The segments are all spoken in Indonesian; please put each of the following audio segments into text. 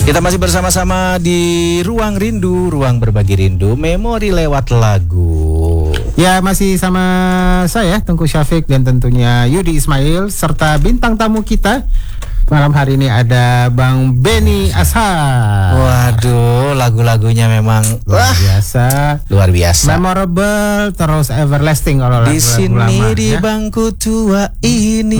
Kita masih bersama-sama di Ruang Rindu, ruang berbagi rindu, memori lewat lagu. Ya, masih sama saya Tengku Syafiq dan tentunya Yudi Ismail serta bintang tamu kita. Malam hari ini ada Bang Benny Ashar. Waduh, lagu-lagunya memang luar biasa. Memorable terus everlasting kalau di sini di bangku tua ini.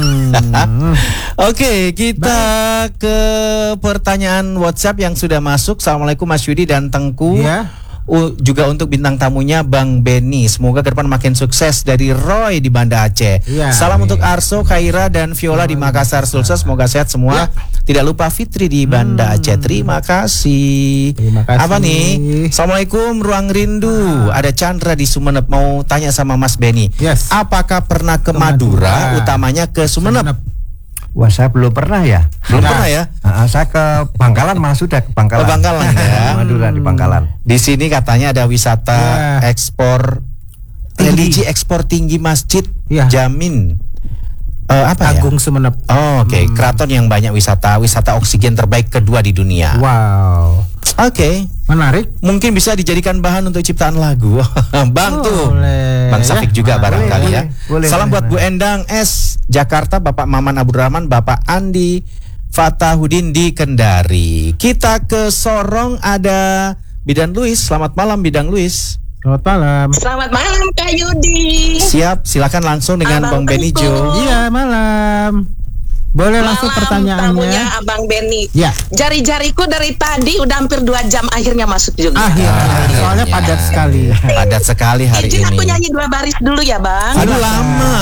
Oke, kita ke pertanyaan WhatsApp yang sudah masuk. Assalamualaikum Mas Yudi dan Tengku. Ya. Juga untuk bintang tamunya Bang Benny. Semoga ke depan makin sukses, dari Roy di Banda Aceh. Ya, salam untuk Arso, Khaira dan Viola di Makassar Sulsel. Semoga sehat semua. Tidak lupa Fitri di Banda Aceh. Terima kasih. Apa nih? Assalamualaikum Ruang Rindu. Ada Chandra di Sumeneb mau tanya sama Mas Benny. Yes. Apakah pernah ke Madura, utamanya ke Sumeneb? Wah, saya belum pernah ya. Belum pernah ya? Saya ke Bangkalan, malah sudah ke Bangkalan. Ke Bangkalan ya. Madura di Bangkalan. Di sini katanya ada wisata ekspor religi, ekspor tinggi masjid Jamin. Agung Sumeneb. Oh, oke. Keraton yang banyak wisata oksigen terbaik kedua di dunia. Wow. Oke. Menarik. Mungkin bisa dijadikan bahan untuk ciptaan lagu. Bang tuh. Bang Safik juga barangkali ya. Salam buat Bu Endang S Jakarta, Bapak Maman Abdurrahman, Bapak Andi Fatahudin di Kendari. Kita ke Sorong, ada Bidan Luis. Selamat malam Bidang Luis. Selamat malam. Selamat malam Kak Yudi. Siap, silakan langsung dengan Bang Benny Jo. Iya, malam. Boleh langsung pertanyaannya. Tamunya Abang Benny. Ya. Jari-jariku dari tadi udah hampir 2 jam akhirnya masuk juga. Soalnya padat sekali. Padat sekali hari Izin ini. aku nyanyi 2 baris dulu ya Bang. Aduh lama.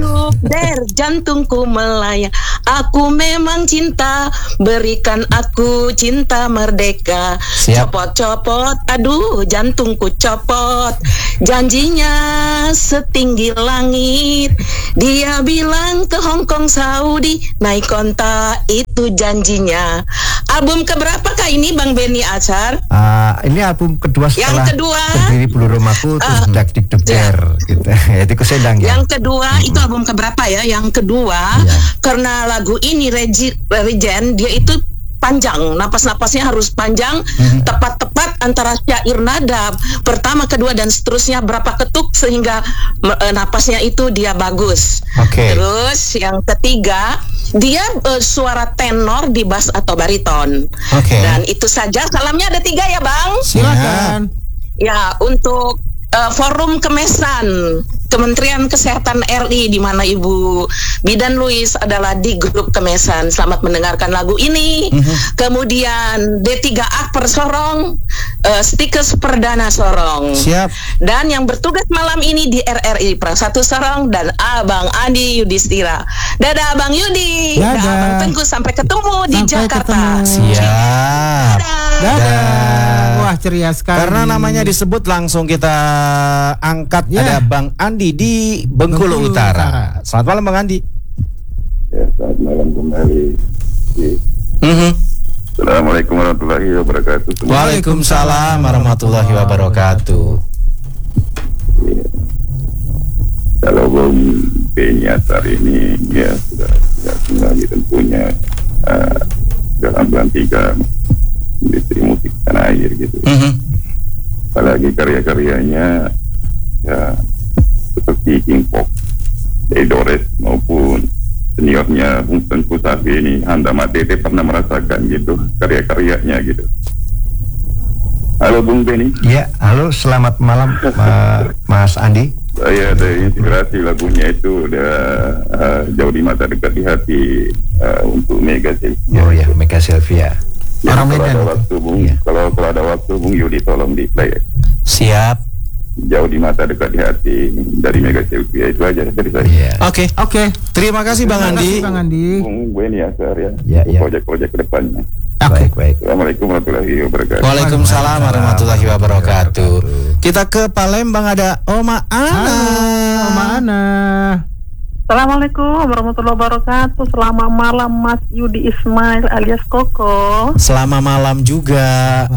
Der jantungku melayang, aku memang cinta, berikan aku cinta merdeka. Siap. Copot-copot, aduh jantungku copot. Janjinya setinggi langit, dia bilang ke Hong Kong Saudi, naik konta itu janjinya. Album keberapa kah ini Bang Benny Ashar? Ini album kedua setelah Yang kedua. Berdiri Bulu Rumahku, terus Dak Dik Duk Der gitu. Itu kesedang ya. Yang kedua itu album keberapa ya? Yang kedua karena lagu ini Regen dia itu panjang, napas-napasnya harus panjang, tepat-tepat antara syair nada pertama, kedua dan seterusnya berapa ketuk sehingga napasnya itu dia bagus. Terus yang ketiga dia suara tenor di bass atau bariton. Dan itu saja. Salamnya ada 3 ya Bang. Silakan. Ya, untuk Forum Kemesan Kementerian Kesehatan RI, di mana Ibu Bidan Luis adalah di grup Kemesan. Selamat mendengarkan lagu ini. Kemudian D3 Akper Sorong, Stikes Perdana Sorong. Siap. Dan yang bertugas malam ini di RRI Prasatu Sorong dan Abang Andi Yudhistira. Dadah Abang Yudi. Dadah Abang Tengku, sampai ketemu di Jakarta. Siap. Dadah. Wah, ceria sekali. Karena namanya disebut langsung kita angkat. Ada Bang Andi di Bengkulu Utara. Selamat malam Bang Andi. Ya, selamat malam kembali. Assalamualaikum warahmatullahi wabarakatuh. Waalaikumsalam warahmatullahi wabarakatuh. Ya. Kalau Bang Benny Ashar ini ya sudah kembali tentunya dalam berantikan industri musik tanah air gitu. Apalagi karya-karyanya ya seperti King Pop, Dores maupun seniornya Bung Tengku Safi ini, Handa Matete pernah merasakan gitu karya-karyanya gitu. Halo Bung Benny. Ya, halo, selamat malam Mas Andi. Saya ada inspirasi lagunya itu udah jauh di mata dekat di hati untuk Mega Sylvia. Oh ya, Mega Sylvia. Ya, kalau ada waktu Bung, kalau ada waktu Bung Yudi tolong di play. Siap. Jauh di mata dekat di hati dari Mega Sylvia, itu aja dari saya. Oke. Terima kasih Bang Andi. Bung Benny Ashar ya. Projek-projek ke depannya. Baik. Assalamualaikum warahmatullahi wabarakatuh. Waalaikumsalam warahmatullahi wabarakatuh. Kita ke Palembang, ada Oma Ana. Oma Ana. Assalamualaikum warahmatullahi wabarakatuh. Selamat malam Mas Yudi Ismail alias Koko. Selamat malam juga.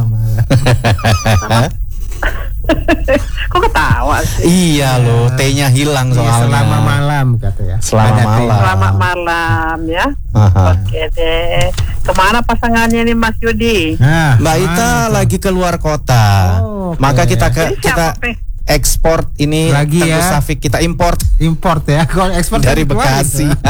Kok ketawa sih? Iya loh, T-nya hilang soalnya. Selamat malam katanya. Selamat malam. Selamat malam ya. Oke deh. Kemana pasangannya nih Mas Yudi? Nah, Mbak Ita lagi keluar kota. Oh, oke. Maka kita Jadi siapa, Pe? ekspor ini Lagi Teguh ya. Safik, kita import import ya. Kalau ekspor dari kan keluar Bekasi. gitu.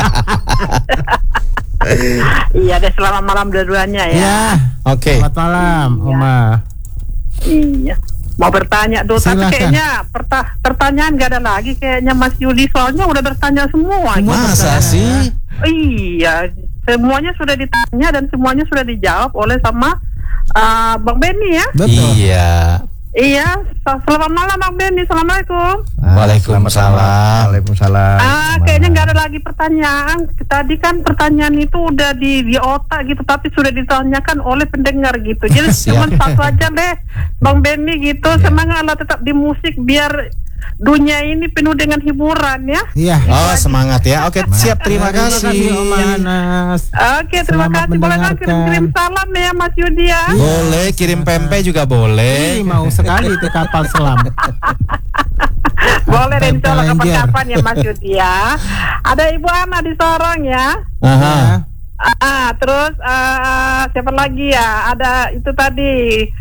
Iya deh, selamat malam dua-duanya ya. Ya. Oke. Selamat malam, Iya. Oma. Iya. Mau bertanya tuh, tapi Silakan. kayaknya pertanyaan gak ada lagi kayaknya Mas Yudi, soalnya udah bertanya semua. Masa sih? Iya, semuanya sudah ditanya dan semuanya sudah dijawab oleh sama Bang Benny ya. Betul. Iya. Iya, selamat malam Bang Benny, assalamualaikum. Waalaikumsalam. Waalaikumsalam. Kayaknya nggak ada lagi pertanyaan. Tadi kan pertanyaan itu udah di otak gitu, tapi sudah ditanyakan oleh pendengar gitu. Jadi cuma satu aja deh, Bang Benny gitu. Semangatlah tetap di musik biar dunia ini penuh dengan hiburan ya. Iya. Oh, semangat ya. Oke, siap. Terima kasih. Oma Anas. Oke, terima Selamat kasih. Boleh kan mendengarkan. kirim salam ya Mas Yudi ya. Boleh kirim pempek juga Ih, boleh. mau sekali itu kapal selam. Boleh deh, insya Allah Ranger. kapan-kapan ya Mas Yudi ya. Ada Ibu Ana di Sorong ya. Aha. Terus siapa lagi ya? Ada itu tadi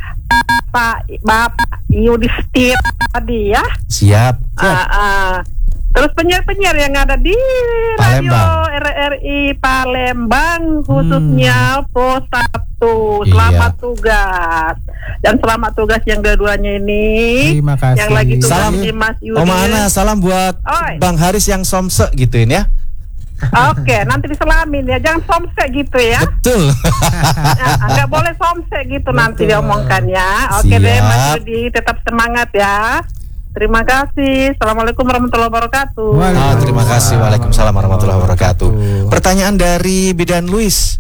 Bapak Yudhistir tadi ya. Siap. Terus penyiar-penyiar yang ada di Radio Palembang. RRI Palembang khususnya Pos 1. Selamat tugas. Dan selamat tugas yang keduanya ini. Terima kasih. Yang lagi tugas Salam di Mas Yudi. Oma Ana, salam buat Oi. Bang Haris yang somse gituin ya. Oke, nanti diselamin ya. Jangan somsek gitu ya. Betul. Nggak boleh somsek gitu nanti diomongkan ya. Oke deh Mas Siap. Yudi, tetap semangat ya. Terima kasih. Assalamualaikum warahmatullahi wabarakatuh. Terima kasih. Waalaikumsalam warahmatullahi wabarakatuh. Pertanyaan dari Bidan Luis.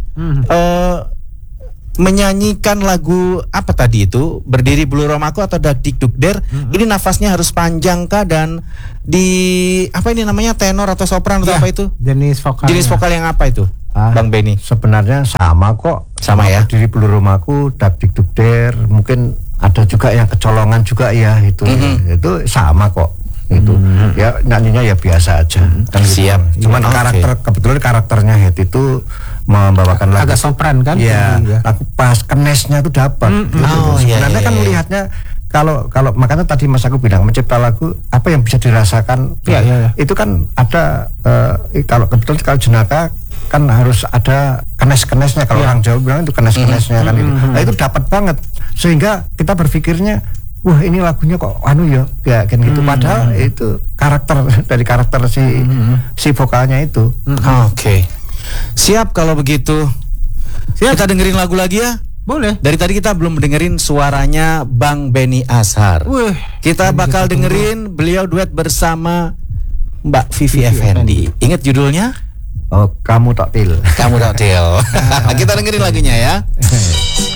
Menyanyikan lagu apa tadi itu? Berdiri Bulu Romaku atau Dakdik Dukder? Ini nafasnya harus panjang kah, dan di apa ini namanya, tenor atau sopran atau Ya, apa itu? Jenis vokal. Jenis vokal yang apa itu? Bang Benny. Sebenarnya sama kok. Sama ya? Diri Bulu Rumahku, Dakdik Dukder, mungkin ada juga yang kecolongan juga ya itu. Itu sama kok. Itu ya nyanyinya ya biasa aja. Kan gitu. Siap. Cuman Oke. kebetulan karakternya Het itu membawakan lagu agak sopran kan? ya, Iya. lagu pas kenesnya itu dapat. Gitu. Oh, iya, Sebenarnya iya, kan iya. melihatnya kalau makanya tadi Mas aku bilang mencipta lagu apa yang bisa dirasakan. Iya, iya, iya. Itu kan ada kalau kebetulan kalau jenaka kan harus ada kenes-kenesnya, kalau orang Jawa bilang itu kenes-kenesnya kan itu. Nah, itu dapat banget sehingga kita berpikirnya wah ini lagunya kok anu ya kayak gitu, padahal itu karakter si vokalnya itu. Oke. Siap kalau begitu. Siap. Kita dengerin lagu lagi ya. Boleh. Dari tadi kita belum dengerin suaranya Bang Benny Ashar. Wih. Kita bakal dengerin beliau duet bersama Mbak Vivi Effendi. Ingat judulnya? Oh, kamu tak til. Kamu tak til. Kita dengerin lagunya ya.